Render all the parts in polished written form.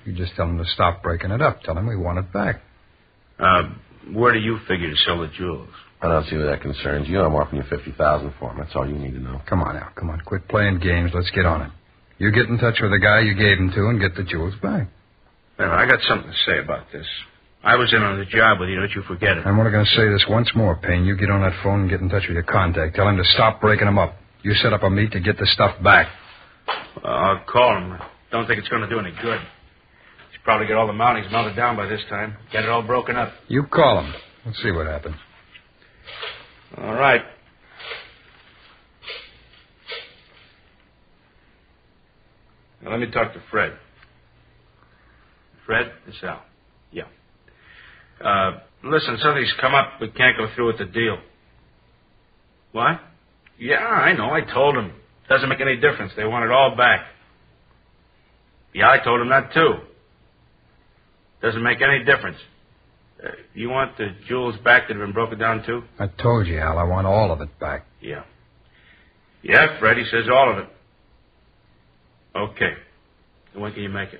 You just tell them to stop breaking it up. Tell them we want it back. Where do you figure to sell the jewels? I don't see where that concerns you. I'm offering you $50,000 for them. That's all you need to know. Come on, Al. Come on. Quit playing games. Let's get on it. You get in touch with the guy you gave them to and get the jewels back. Well, I got something to say about this. I was in on the job with you. Don't you forget it. I'm only going to say this once more, Payne. You get on that phone and get in touch with your contact. Tell him to stop breaking them up. You set up a meet to get the stuff back. I'll call him. Don't think it's going to do any good. He's probably got all the mountings melted down by this time. Get it all broken up. You call him. We'll see what happens. All right. Now, let me talk to Fred. Fred, it's Al. Yeah. Listen, something's come up. We can't go through with the deal. What? Yeah, I know. I told him. Doesn't make any difference. They want it all back. Yeah, I told him that, too. Doesn't make any difference. You want the jewels back that have been broken down, too? I told you, Al. I want all of it back. Yeah. Yeah, Fred, he says all of it. Okay. And when can you make it?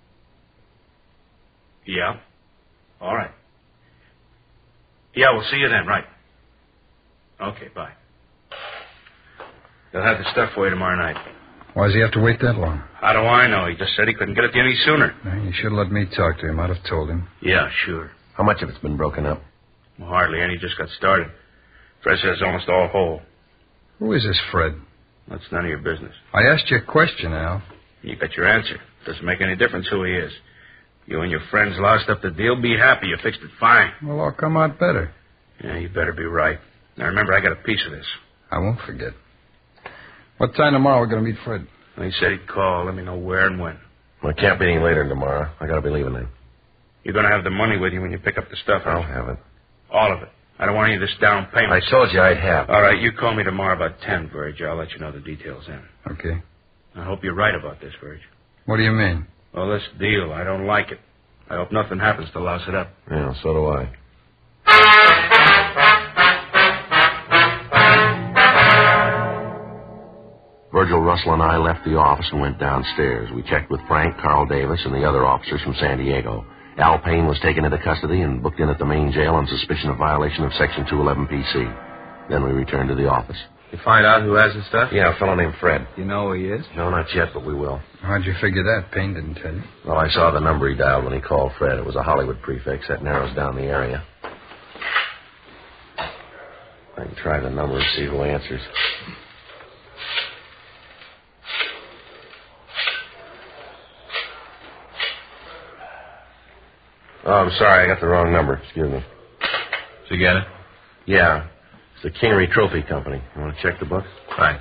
Yeah. All right. Yeah, we'll see you then, right. Okay, bye. They'll have the stuff for you tomorrow night. Why does he have to wait that long? How do I know? He just said he couldn't get it any sooner. You should have let me talk to him. I'd have told him. Yeah, sure. How much of it's been broken up? Well, hardly any. Just got started. Fred says almost all whole. Who is this Fred? That's none of your business. I asked you a question, Al. You got your answer. Doesn't make any difference who he is. You and your friends lost up the deal. Be happy. You fixed it fine. Well, I'll come out better. Yeah, you better be right. Now, remember, I got a piece of this. I won't forget. What time tomorrow are we going to meet Fred? Well, he said he'd call. Let me know where and when. Well, it can't be any later than tomorrow. I got to be leaving then. You're going to have the money with you when you pick up the stuff. I'll have it. All of it. I don't want any of this down payment. I told you I'd have it. All right, you call me tomorrow about 10, Verge. I'll let you know the details then. Okay. I hope you're right about this, Verge. What do you mean? Well, this deal, I don't like it. I hope nothing happens to louse it up. Yeah, so do I. Virgil, Russell, and I left the office and went downstairs. We checked with Frank, Carl Davis, and the other officers from San Diego. Al Payne was taken into custody and booked in at the main jail on suspicion of violation of Section 211 PC. Then we returned to the office. You find out who has the stuff? Yeah, a fellow named Fred. You know who he is? No, not yet, but we will. How'd you figure that? Payne didn't tell you. Well, I saw the number he dialed when he called Fred. It was a Hollywood prefix. That narrows down the area. I can try the number and see who answers. Oh, I'm sorry. I got the wrong number. Excuse me. Did you get it? Yeah. It's the Kingery Trophy Company. You want to check the books? Fine.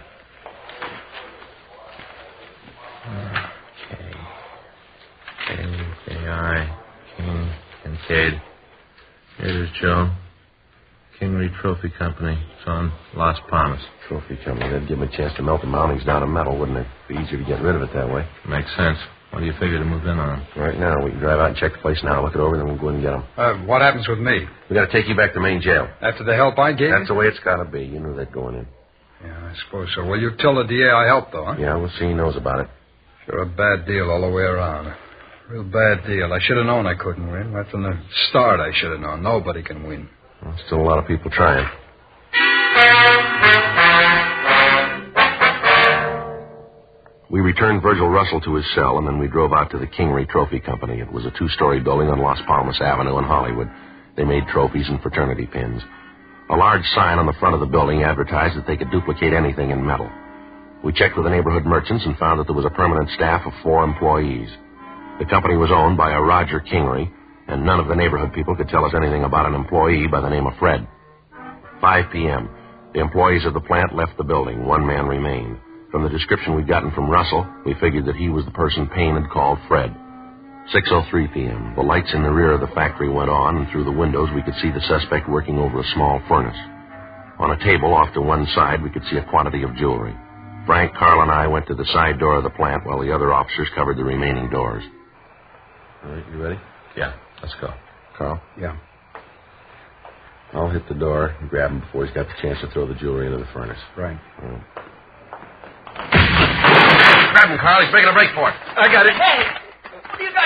K-I, King, Kincaid. Here's Joe. Kingery Trophy Company. It's on Las Palmas. Trophy Company. That'd give him a chance to melt the mountings down to metal, wouldn't it? Be easier to get rid of it that way. Makes sense. What do you figure to move in on? Right now. We can drive out and check the place now, look it over, then we'll go in and get them. What happens with me? We got to take you back to main jail. After the help I gave That's you? the way it's got to be. You knew that going in. Yeah, I suppose so. Well, you tell the DA I helped, though, huh? Yeah, we'll see he knows about it. Sure, a bad deal all the way around. A real bad deal. I should have known I couldn't win. Right from the start, I should have known. Nobody can win. Well, still a lot of people trying. We returned Virgil Russell to his cell, and then we drove out to the Kingery Trophy Company. It was a two-story building on Las Palmas Avenue in Hollywood. They made trophies and fraternity pins. A large sign on the front of the building advertised that they could duplicate anything in metal. We checked with the neighborhood merchants and found that there was a permanent staff of 4 employees. The company was owned by a Roger Kingery, and none of the neighborhood people could tell us anything about an employee by the name of Fred. 5 p.m. The employees of the plant left the building. 1 man remained. From the description we'd gotten from Russell, we figured that he was the person Payne had called Fred. 6:03 p.m. The lights in the rear of the factory went on, and through the windows we could see the suspect working over a small furnace. On a table off to one side, we could see a quantity of jewelry. Frank, Carl, and I went to the side door of the plant while the other officers covered the remaining doors. All right, you ready? Yeah, let's go. Carl? Yeah. I'll hit the door and grab him before he's got the chance to throw the jewelry into the furnace. Right. Grab him, Carl. He's making a break for it. I got it. Hey!